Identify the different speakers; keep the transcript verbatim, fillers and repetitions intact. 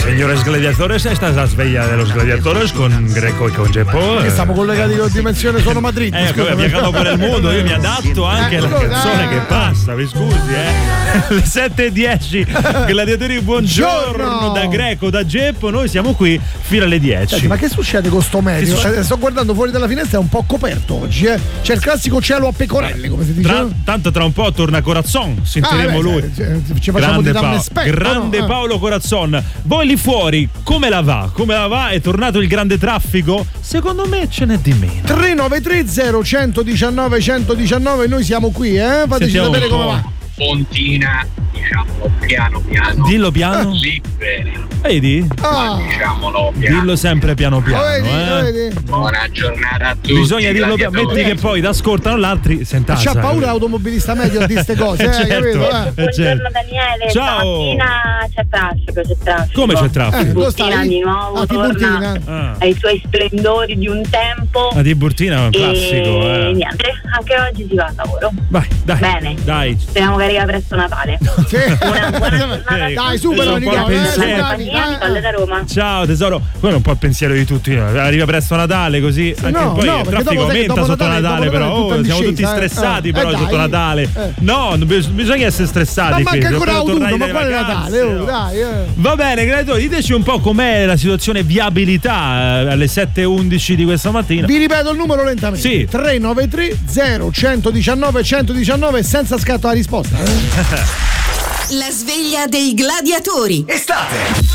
Speaker 1: Señores gladiadores, esta es la sveglia de los gladiadores con Greco e con Geppo.
Speaker 2: Che stiamo collegati con Dimensione Sono Madrid.
Speaker 1: Eh, come viaggiando per il mondo, io mi adatto anche alla canzone che passa, vi scusi, eh. Le sette e dieci, gladiatori, buongiorno da Greco, da Geppo, noi siamo qui fino alle dieci.
Speaker 2: Senti, ma che succede con sto meteo? Eh, sto guardando fuori dalla finestra, è un po' coperto oggi, eh. C'è il classico cielo a pecorelle, come si dice.
Speaker 1: Tra, tanto tra un po' torna Corazzon, sentiremo ah, beh, lui.
Speaker 2: Ci facciamo
Speaker 1: grande
Speaker 2: di
Speaker 1: Paolo,
Speaker 2: aspetto,
Speaker 1: grande
Speaker 2: no?
Speaker 1: Paolo Corazzon. Voi lì fuori, come la va? Come la va? È tornato il grande traffico? Secondo me ce n'è di meno.
Speaker 2: tre nove tre zero uno uno nove uno uno nove, noi siamo qui, eh? Fateci
Speaker 1: Sentiamo
Speaker 2: sapere come va.
Speaker 3: Pontina, diciamo piano piano.
Speaker 1: Dillo piano.
Speaker 3: Liberi.
Speaker 1: Vedi?
Speaker 2: Ah.
Speaker 3: Diciamolo piano.
Speaker 1: Dillo sempre piano piano.
Speaker 2: Vedi,
Speaker 1: eh.
Speaker 2: vedi.
Speaker 3: Buona giornata a tutti.
Speaker 1: Bisogna dirlo piano. Metti che poi ascoltano l'altri sentate.
Speaker 2: C'ha paura l'automobilista medio a queste cose, eh,
Speaker 1: certo,
Speaker 2: capito? Eh?
Speaker 4: Buongiorno
Speaker 1: certo.
Speaker 4: Daniele,
Speaker 1: Ciao.
Speaker 4: stamattina c'è traffico, c'è traffico.
Speaker 1: Come c'è traffico?
Speaker 2: Eh, lo
Speaker 4: Tiburtina
Speaker 2: stai?
Speaker 4: di nuovo
Speaker 2: Ah,
Speaker 4: torna
Speaker 2: Tiburtina.
Speaker 1: Ah.
Speaker 4: ai suoi splendori di un tempo.
Speaker 1: La Tiburtina è un classico,
Speaker 4: e
Speaker 1: eh.
Speaker 4: niente, anche oggi si va al lavoro.
Speaker 1: Vai, dai.
Speaker 4: Bene.
Speaker 1: Dai.
Speaker 4: Speriamo che arriva presto Natale.
Speaker 2: Sì.
Speaker 4: Una buona giornata.
Speaker 2: Dai, supera,
Speaker 1: un po' il
Speaker 2: Nicola, eh,
Speaker 1: pensiero.
Speaker 2: dai,
Speaker 4: Compagnia, Colle da Roma.
Speaker 1: Ciao tesoro, quello è un po' il pensiero di tutti. Arriva presto Natale così anche
Speaker 2: no,
Speaker 1: poi
Speaker 2: no,
Speaker 1: il
Speaker 2: perché
Speaker 1: traffico
Speaker 2: dopo sai che
Speaker 1: aumenta
Speaker 2: dopo
Speaker 1: sotto
Speaker 2: Natale,
Speaker 1: Natale,
Speaker 2: dopo
Speaker 1: però
Speaker 2: Natale è
Speaker 1: oh,
Speaker 2: tutta
Speaker 1: siamo tutti
Speaker 2: discesa, eh.
Speaker 1: stressati
Speaker 2: Eh,
Speaker 1: però
Speaker 2: dai.
Speaker 1: sotto Natale.
Speaker 2: Eh.
Speaker 1: No, bis- bisogna essere stressati.
Speaker 2: Ma
Speaker 1: qui,
Speaker 2: manca
Speaker 1: per
Speaker 2: ancora
Speaker 1: tornare
Speaker 2: autunno, ma
Speaker 1: dalle
Speaker 2: quale
Speaker 1: vacanze,
Speaker 2: Natale? Oh,
Speaker 1: no.
Speaker 2: dai, eh.
Speaker 1: Va bene, gladiatori, diteci un po' com'è la situazione viabilità eh, alle sette e undici di questa mattina.
Speaker 2: Vi ripeto il numero lentamente.
Speaker 1: Sì.
Speaker 2: tre nove tre zero uno uno nove uno uno nove senza scatto alla risposta. Eh?
Speaker 5: La sveglia dei gladiatori.
Speaker 6: Estate!